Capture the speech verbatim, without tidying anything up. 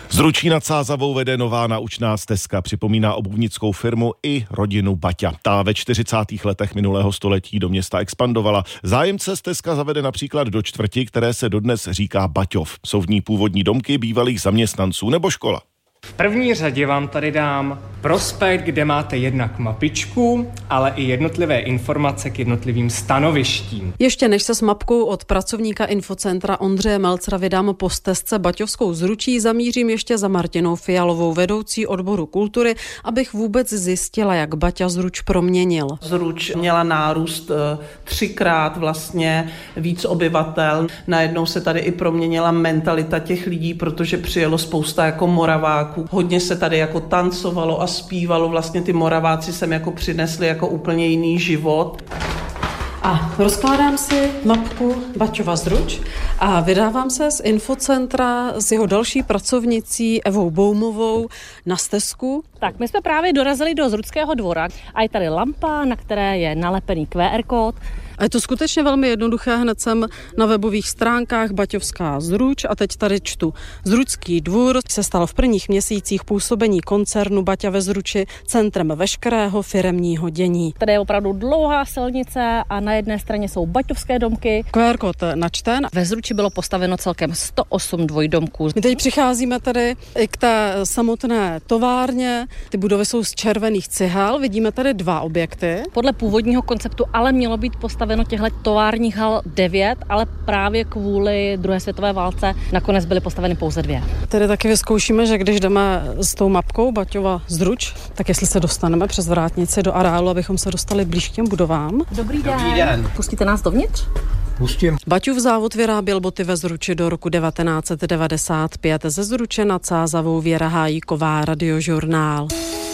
Zručí nad Sázavou vede nová naučná stezka, připomíná obuvnickou firmu i rodinu Baťa. Ta ve čtyřicátých letech minulého století do města expandovala. Zájemce stezka zavede například do čtvrti, které se dodnes říká Baťov. Jsou v ní původní domky bývalých zaměstnanců nebo škola. V první řadě vám tady dám prospekt, kde máte jednak mapičku, ale i jednotlivé informace k jednotlivým stanovištím. Ještě než se s mapkou od pracovníka infocentra Ondřeje Melcera vydám po stezce Baťovskou Zručí, zamířím ještě za Martinou Fialovou, vedoucí odboru kultury, abych vůbec zjistila, jak Baťa Zruč proměnil. Zruč měla nárůst třikrát vlastně víc obyvatel. Najednou se tady i proměnila mentalita těch lidí, protože přijelo spousta jako Moraváků. Hodně se tady jako tancovalo a zpívalo, vlastně ty Moraváci sem jako přinesli jako úplně jiný život. A rozkládám si mapku Baťova Zruč a vydávám se z infocentra s jeho další pracovnicí Evou Boumovou na stezku. Tak, my jsme právě dorazili do Zručského dvora a je tady lampa, na které je nalepený Q R kód. A je to skutečně velmi jednoduché, hned jsem na webových stránkách Baťovská Zruč a teď tady čtu. Zručský dvůr se stal v prvních měsících působení koncernu Baťa ve Zruči centrem veškerého firemního dění. Tady je opravdu dlouhá silnice a na jedné straně jsou baťovské domky. Q R kód načten. Ve Zruči bylo postaveno celkem sto osm dvojdomků. My teď přicházíme tady i k té samotné továrně. Ty budovy jsou z červených cihel. Vidíme tady dva objekty. Podle původního konceptu ale mělo být postaveno těchto továrních hal devět, ale právě kvůli druhé světové válce nakonec byly postaveny pouze dvě. Tedy taky vyzkoušíme, že když jdeme s tou mapkou Baťova Zruč, tak jestli se dostaneme přes vrátnici do areálu, abychom se dostali blíž k těm budovám. Dobrý den. Dobrý den. Pustíte nás dovnitř? Pustím. Baťův závod vyráběl boty ve Zruči do roku devatenáct set devadesát pět. Ze Zruče nad Sázavou Věra Hájíková, Radiožurnál.